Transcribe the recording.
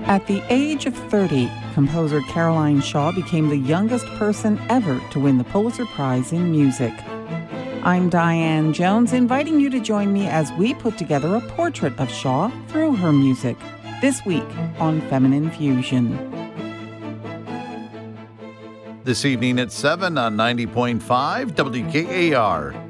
At the age of 30, composer Caroline Shaw became the youngest person ever to win the Pulitzer Prize in music. I'm Diane Jones, inviting you to join me as we put together a portrait of Shaw through her music. This week on Feminine Fusion. This evening at 7 on 90.5 WKAR.